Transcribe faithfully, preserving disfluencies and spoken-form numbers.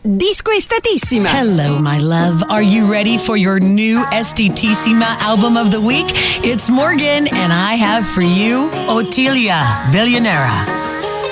Discoestatissima. Hello, my love. Are you ready for your new Estetissima album of the week? It's Morgan, and I have for you Ottilia Billionera.